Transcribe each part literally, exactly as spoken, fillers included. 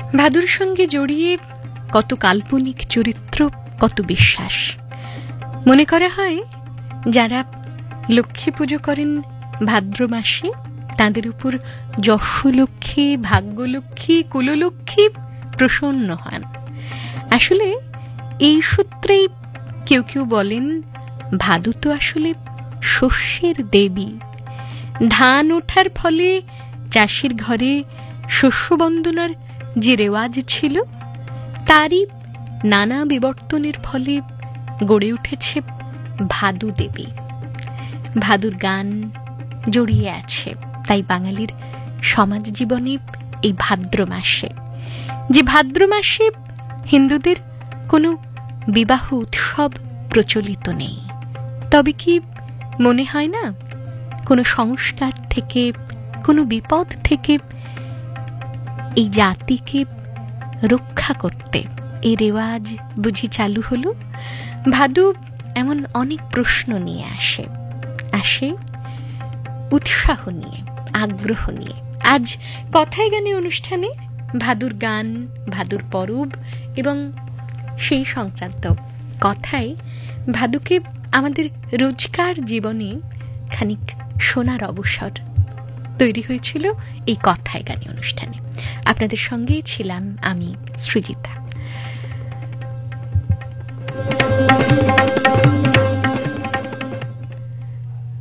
ভাদুর সঙ্গে জড়িয়ে কত কাল্পনিক চরিত্র, কত বিশ্বাস। মনে করা হয় যারা লক্ষ্মী পুজো করেন ভাদ্র মাসে তাদের উপর যশলক্ষ্মী, ভাগ্যলক্ষ্মী, কুললক্ষ্মী প্রসন্ন হন। আসলে এই সূত্রেই কেউ কেউ বলেন ভাদু তো আসলে শস্যের দেবী। ধান ওঠার ফলে চাষির ঘরে শস্য বন্দনার যে রেওয়াজ ছিল তারই নানা বিবর্তনের ফলে গড়ে উঠেছে ভাদু দেবী। ভাদুর গান জড়িয়ে আছে তাই বাঙালির সমাজ জীবনে এই ভাদ্র মাসে। যে ভাদ্র মাসে হিন্দুদের কোনো বিবাহ উৎসব প্রচলিত নেই, তবে কি মনে হয় না কোনো সংস্কার থেকে, কোনো বিপদ থেকে এই জাতিকে রক্ষা করতে এই রেওয়াজ বুঝি চালু হলো? ভাদু এমন অনেক প্রশ্ন নিয়ে আসে আসে উৎসাহ নিয়ে, আগ্রহ নিয়ে। আজ কথায় গানে অনুষ্ঠানে ভাদুর গান, ভাদুর পরব এবং সেই সংক্রান্ত কথায় ভাদুকে আমাদের রোজকার জীবনে খানিক শোনার অবসর তৈরি হয়েছিল এই কথায় গানে অনুষ্ঠানে। আপনাদের সঙ্গেই ছিলাম আমি, সৃজিতা।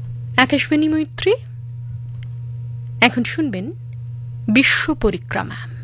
আকাশবাণী মৈত্রী। এখন শুনবেন বিশ্ব পরিক্রমা।